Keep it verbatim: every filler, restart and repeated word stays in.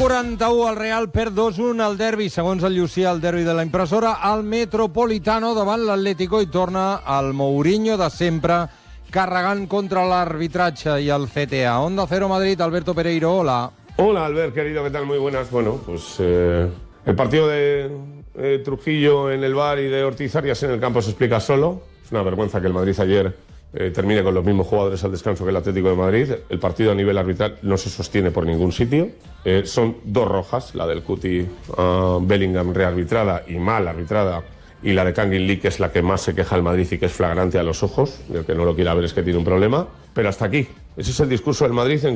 quaranta-u, el Real perd dos un al derbi, segons el Llucià, el derbi de la impressora, al Metropolitano davant l'Atlético, i torna el Mourinho de sempre, carregant contra l'arbitratge i el C T A. Onda Cero Madrid, Alberto Pereiro, hola. Hola, Albert, querido, ¿qué tal? Muy buenas. Bueno, pues eh, el partido de eh, Trujillo en el V A R y de Ortiz Arias en el campo se explica solo. Es una vergüenza que el Madrid ayer eh, termine con los mismos jugadores al descanso que el Atlético de Madrid. El partido a nivel arbitral no se sostiene por ningún sitio. Eh, son dos rojas, la del Cuti uh, Bellingham rearbitrada y mal arbitrada, y la de Kangin Lee, que es la que más se queja el Madrid y que es flagrante a los ojos. El que no lo quiera ver es que tiene un problema. Pero hasta aquí. Ese es el discurso del Madrid en